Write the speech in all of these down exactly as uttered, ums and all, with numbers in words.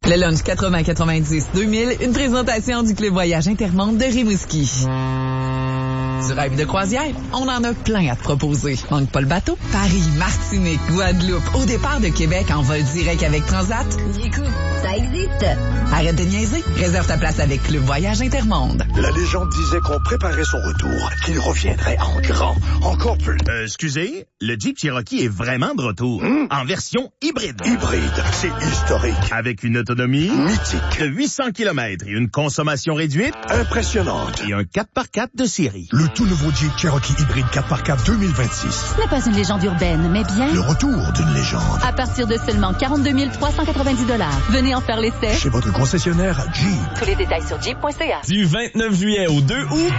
Le lunch quatre-vingts quatre-vingt-dix deux mille, une présentation du Club Voyage Intermonde de Rimouski. Du rêve de croisière, on en a plein à te proposer. Manque pas le bateau? Paris, Martinique, Guadeloupe, au départ de Québec en vol direct avec Transat. Écoute, ça existe. Arrête de niaiser, réserve ta place avec Club Voyage Intermonde. La légende disait qu'on préparait son retour, qu'il reviendrait en grand, encore plus. Euh, excusez, le Jeep Cherokee est vraiment de retour, mmh. en version hybride. Hybride, c'est historique. Avec une autonomie mythique de huit cents kilomètres et une consommation réduite impressionnante. Et un quatre par quatre de série. Le tout nouveau Jeep Cherokee hybride quatre par quatre deux mille vingt-six. Ce n'est pas une légende urbaine, mais bien le retour d'une légende. À partir de seulement quarante-deux mille trois cent quatre-vingt-dix dollars. Venez en faire l'essai chez votre concessionnaire Jeep. Tous les détails sur jeep point c a. Du vingt-neuf juillet au deux août,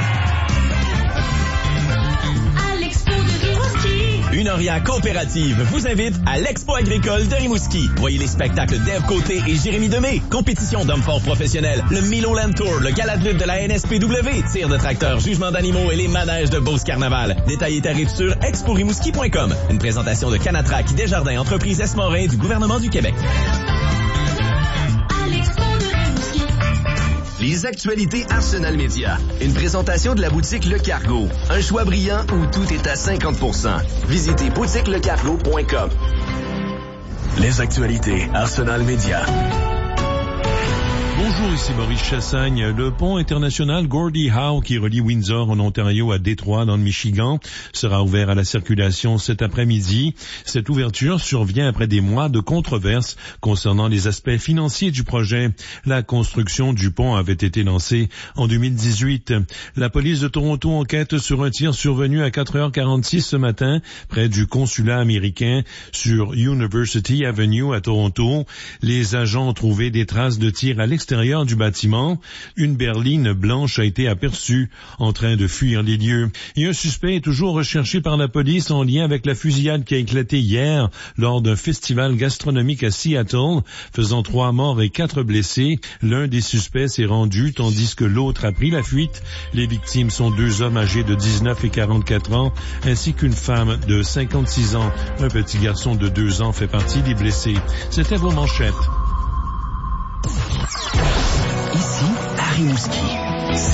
Une Orient coopérative vous invite à l'Expo agricole de Rimouski. Voyez les spectacles d'Ève Côté et Jérémy Demé, compétition d'hommes forts professionnels, le Milo Land Tour, le gala de lutte de la N S P W, tir de tracteurs, jugement d'animaux et les manèges de Beauce Carnaval. Détails et tarifs sur expo rimouski point com. Une présentation de Canatrac, Desjardins, entreprise Esmorin du gouvernement du Québec. Les actualités Arsenal Média. Une présentation de la boutique Le Cargo. Un choix brillant où tout est à cinquante pour cent. Visitez boutique le cargo point com. Les actualités Arsenal Média. Bonjour, ici Maurice Chassagne. Le pont international Gordie Howe qui relie Windsor en Ontario à Détroit dans le Michigan sera ouvert à la circulation cet après-midi. Cette ouverture survient après des mois de controverses concernant les aspects financiers du projet. La construction du pont avait été lancée en deux mille dix-huit. La police de Toronto enquête sur un tir survenu à quatre heures quarante-six ce matin près du consulat américain sur University Avenue à Toronto. Les agents ont trouvé des traces de tir à l'extérieur du bâtiment. Une berline blanche a été aperçue en train de fuir les lieux. Et un suspect est toujours recherché par la police en lien avec la fusillade qui a éclaté hier lors d'un festival gastronomique à Seattle, faisant trois morts et quatre blessés. L'un des suspects s'est rendu tandis que l'autre a pris la fuite. Les victimes sont deux hommes âgés de dix-neuf et quarante-quatre ans, ainsi qu'une femme de cinquante-six ans. Un petit garçon de deux ans fait partie des blessés. C'était vos manchettes. Ici, à Rimouski.